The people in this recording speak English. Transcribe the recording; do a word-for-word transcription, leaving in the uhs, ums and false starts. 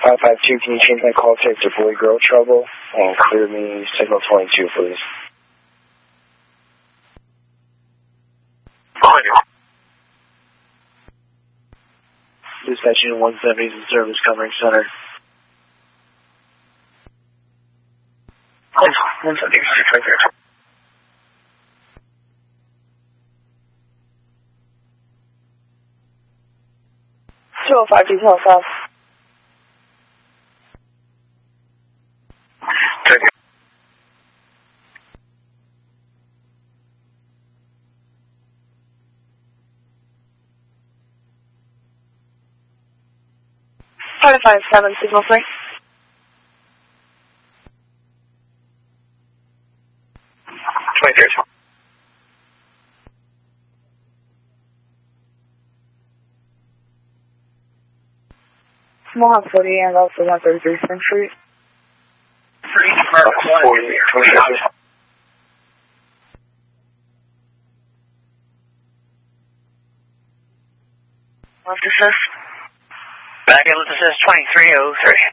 five five two, can you change my call tag to boy-girl trouble and clear me signal twenty-two, please? Dispatch Unit one seventy is in service covering center. one seventy, right there. two oh five detail south. Thank you. five five seven, signal three. twenty-three. Mohawk forty and also one thirty-three Spring Street. forty, twenty-three. Left assist. Back in, let's assist twenty-three oh three.